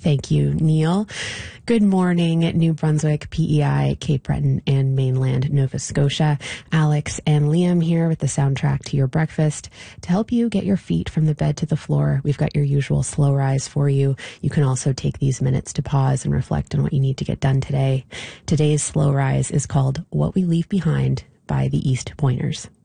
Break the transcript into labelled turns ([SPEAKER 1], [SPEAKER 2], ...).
[SPEAKER 1] Thank you, Neil. Good morning, New Brunswick, PEI, Cape Breton, and mainland Nova Scotia. Alex and Liam here with the soundtrack to your breakfast. To help you get your feet from the bed to the floor, we've got your usual slow rise for you. You can also take these minutes to pause and reflect on what you need to get done today. Today's slow rise is called What We Leave Behind by the East Pointers.